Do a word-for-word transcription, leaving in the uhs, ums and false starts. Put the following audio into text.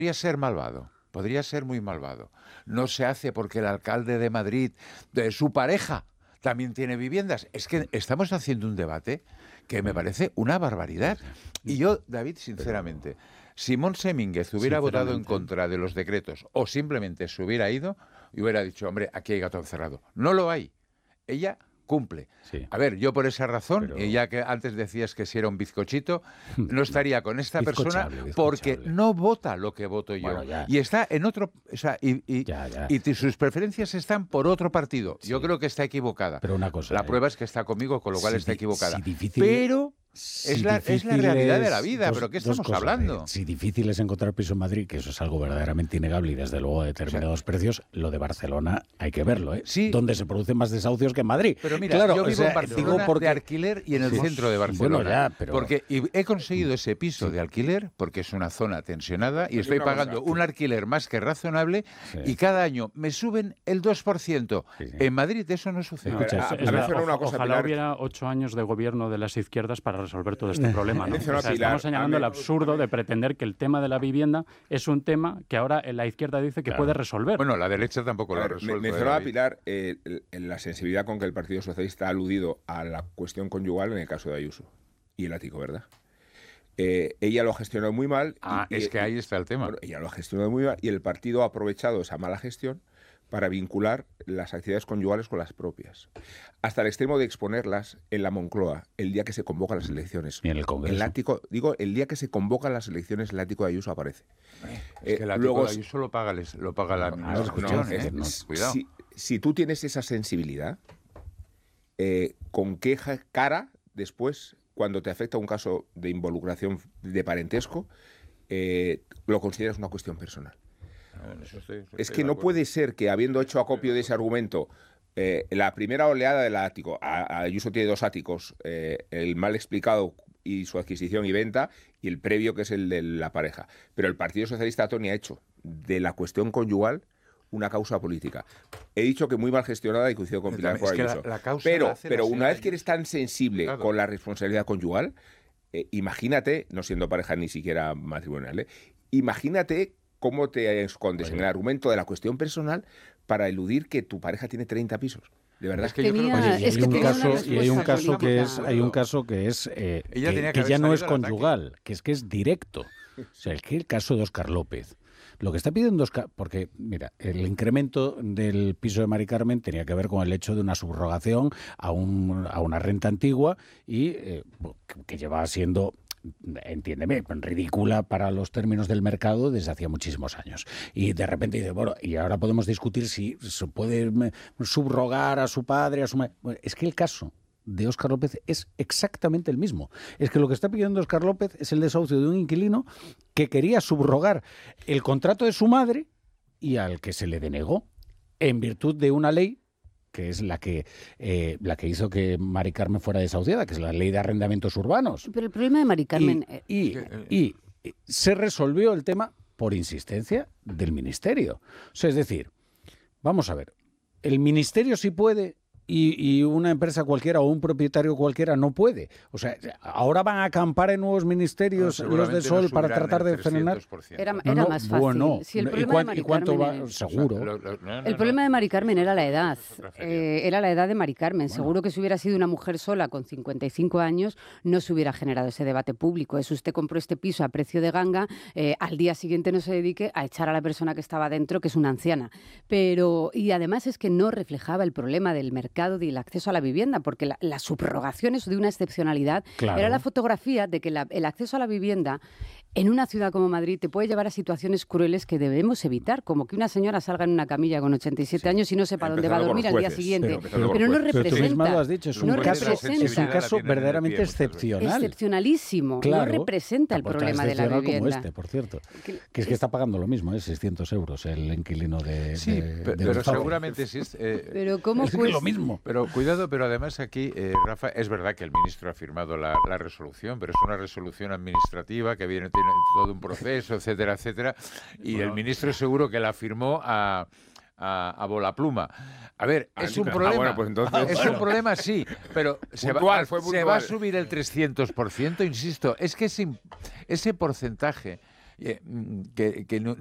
podría ser malvado. Podría ser muy malvado. No se hace porque el alcalde de Madrid, de su pareja, también tiene viviendas. Es que estamos haciendo un debate que me parece una barbaridad. Y yo, David, sinceramente, si Montse Mínguez hubiera votado en contra de los decretos o simplemente se hubiera ido y hubiera dicho, hombre, aquí hay gato encerrado. No lo hay. Ella cumple. Sí. A ver, yo por esa razón, Pero... y ya que antes decías que si era un bizcochito, no estaría con esta persona porque no vota lo que voto yo. Bueno, y está en otro... O sea, y, y, ya, ya. y sus preferencias están por otro partido. Sí. Yo creo que está equivocada. Pero una cosa... La eh, prueba es que está conmigo, con lo cual si está equivocada. Si difícil, Pero... Si es, la, es la realidad de la vida, dos, pero ¿qué estamos cosas, hablando? Eh, si difícil es encontrar piso en Madrid, que eso es algo verdaderamente innegable y desde luego a determinados o sea, precios, lo de Barcelona hay que verlo, ¿eh? Sí. Donde se producen más desahucios que en Madrid. Pero mira, claro, yo vivo o sea, en Barcelona porque... de alquiler y en el sí, centro de Barcelona. Bueno, ya, pero... Porque y he conseguido ese piso sí. de alquiler porque es una zona tensionada y estoy pagando cosa, un sí. alquiler más que razonable sí. y cada año me suben el dos por ciento. Sí, sí. En Madrid eso no sucede. No, Escucha, a, a, a, a, una cosa, ojalá Pilar. Hubiera ocho años de gobierno de las izquierdas para resolver todo este problema, ¿no? O sea, estamos señalando el absurdo de pretender que el tema de la vivienda es un tema que ahora la izquierda dice que claro. puede resolver. Bueno, la derecha tampoco lo ha resuelto. Mencionaba a Pilar eh, la sensibilidad con que el Partido Socialista ha aludido a la cuestión conyugal en el caso de Ayuso y el ático, ¿verdad? Eh, ella lo ha gestionado muy mal. Ah, y, es que ahí está el tema. Bueno, ella lo ha gestionado muy mal y el partido ha aprovechado esa mala gestión para vincular las actividades conyugales con las propias, hasta el extremo de exponerlas en la Moncloa el día que se convocan las elecciones. Y en el Congreso. El ático, digo, el día que se convocan las elecciones, el ático de Ayuso aparece. Es eh, que el ático luego, de Ayuso lo paga, les, lo paga la administración. No, no, ¿eh? no, Cuidado. Si, si tú tienes esa sensibilidad, eh, ¿con qué cara después, cuando te afecta un caso de involucración de parentesco, eh, lo consideras una cuestión personal? Bueno, eso estoy, estoy es que no puede ser que, habiendo hecho acopio de ese argumento, eh, la primera oleada del ático, Ayuso tiene dos áticos, eh, el mal explicado y su adquisición y venta, y el previo, que es el de la pareja. Pero el Partido Socialista, Tony, ha hecho de la cuestión conyugal una causa política. He dicho que muy mal gestionada y coincido con Pilar por Ayuso. La, la pero pero una vez que eres tan sensible claro. con la responsabilidad conyugal, eh, imagínate, no siendo pareja ni siquiera matrimonial, eh, imagínate cómo te escondes Oye. en el argumento de la cuestión personal para eludir que tu pareja tiene treinta pisos. De verdad es que tenía, yo creo que... Oye, y, es hay que un caso, y hay un caso que es, hay un caso que es eh, que, que, que ya no es conyugal, que es que es directo. O sea, es que el caso de Óscar López. Lo que está pidiendo Óscar, porque mira, el incremento del piso de Mari Carmen tenía que ver con el hecho de una subrogación a, un, a una renta antigua y eh, que lleva siendo, entiéndeme, ridícula para los términos del mercado desde hacía muchísimos años. Y de repente dice, bueno, y ahora podemos discutir si se puede subrogar a su padre, a su madre. Bueno, es que el caso de Óscar López es exactamente el mismo. Es que lo que está pidiendo Óscar López es el desahucio de un inquilino que quería subrogar el contrato de su madre y al que se le denegó en virtud de una ley que es la que eh, la que hizo que Mari Carmen fuera desahuciada, que es la ley de arrendamientos urbanos. Pero el problema de Mari Carmen... Y, y, y se resolvió el tema por insistencia del Ministerio. O sea, es decir, vamos a ver, el Ministerio sí puede... Y, y una empresa cualquiera o un propietario cualquiera no puede. O sea, ahora van a acampar en nuevos ministerios no, los de Sol para tratar de frenar. Era, era no, no, más fácil. Bueno, si el ¿y, cuán, ¿Y cuánto va? Era, seguro. O sea, lo, lo, no, no, el problema de Mari Carmen era la edad. Eh, era la edad de Mari Carmen. Bueno. Seguro que si hubiera sido una mujer sola con cincuenta y cinco años no se hubiera generado ese debate público. Es usted compró este piso a precio de ganga, eh, al día siguiente no se dedique a echar a la persona que estaba dentro, que es una anciana. Pero, y además es que no reflejaba el problema del mercado y el acceso a la vivienda, porque la, la subrogación es de una excepcionalidad. Claro. Era la fotografía de que la, el acceso a la vivienda en una ciudad como Madrid te puede llevar a situaciones crueles que debemos evitar, como que una señora salga en una camilla con ochenta y siete sí. años y no sepa dónde va a dormir al día siguiente. Pero, pero, pero no representa. Pero tú misma lo has dicho, es un no caso, es un caso verdaderamente pie, excepcional. Excepcionalísimo. Claro. No representa el problema de la vivienda. Como este, por cierto. Que, que es que está pagando lo mismo, ¿eh? seiscientos euros el inquilino de... Sí, de, pero, de pero seguramente sí es... Eh, pero ¿cómo es pues? lo mismo. Pero cuidado, pero además aquí, eh, Rafa, es verdad que el ministro ha firmado la, la resolución, pero es una resolución administrativa que viene, tiene todo un proceso, etcétera, etcétera, y bueno, el ministro seguro que la firmó a, a, a volapluma. A ver, es un problema, ah, bueno, pues entonces, es bueno. un problema, sí, pero se, puntual, va, se va a subir el trescientos por ciento, insisto, es que ese, ese porcentaje... eh, que, que no,